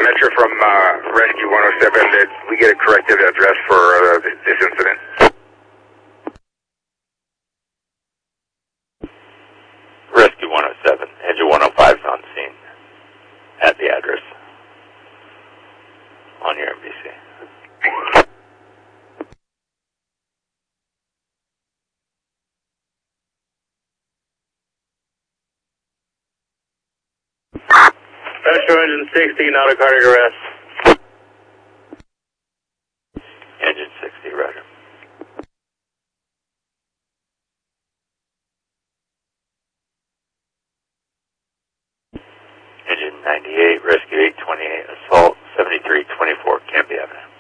Metro from Rescue 107. Did we get a corrected address for this incident? Rescue 107, Engine 105 is on scene at the address on your MVC. Metro Engine 60, not a cardiac arrest. Engine 60, roger. Engine 98, Rescue 828, Assault 7324, Canby Avenue.